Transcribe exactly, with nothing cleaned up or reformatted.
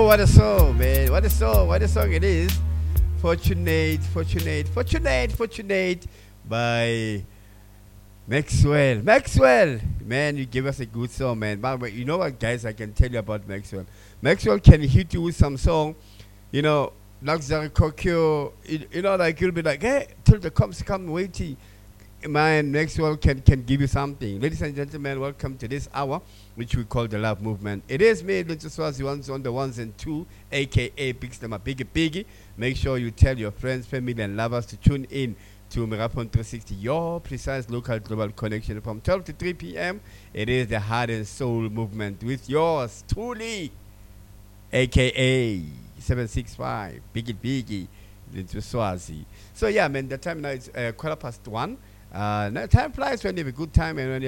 what a song, man. What a song. What a song it is. Fortunate, Fortunate, Fortunate, Fortunate by Maxwell. Maxwell! Man, you give us a good song, man. But you know what, guys, I can tell you about Maxwell. Maxwell can hit you with some song, you know, Luxury Kokyo, you, you know, like you'll be like, hey, till the comes come waiting. Man, Maxwell can, can give you something. Ladies and gentlemen, welcome to this hour, which we call the Love Movement. It is me, Little Swazi, ones on the ones and two, aka Big Slammer Biggie Biggie. Make sure you tell your friends, family, and lovers to tune in to Mirapon three sixty, your precise local global connection from twelve to three p m. It is the Heart and Soul Movement with yours truly, aka seven six five, Biggie Biggie, Little Swazi. So, yeah, man, the time now is uh, quarter past one. Uh, now time flies when you have a good time and when you